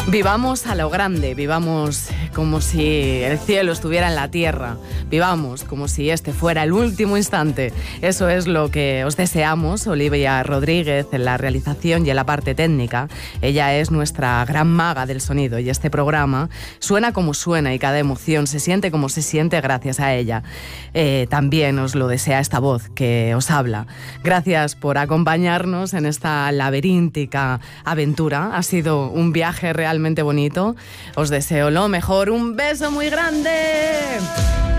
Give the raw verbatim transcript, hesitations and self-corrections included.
Vivamos a lo grande, vivamos como si el cielo estuviera en la tierra, vivamos como si este fuera el último instante. Eso es lo que os deseamos, Olivia Rodríguez en la realización y en la parte técnica. Ella es nuestra gran maga del sonido y este programa suena como suena y cada emoción se siente como se siente gracias a ella. Eh, también os lo desea esta voz que os habla. Gracias por acompañarnos en esta laberíntica aventura. Ha sido un viaje realmente bonito. Os deseo lo mejor. ¡Un beso muy grande!